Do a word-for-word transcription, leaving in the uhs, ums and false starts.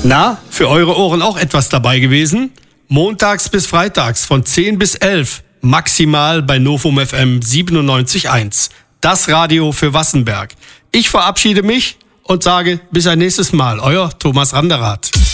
Na, für eure Ohren auch etwas dabei gewesen? Montags bis freitags von zehn bis elf, maximal bei Novum F M siebenundneunzig Komma eins. Das Radio für Wassenberg. Ich verabschiede mich und sage bis ein nächstes Mal. Euer Thomas Randerath.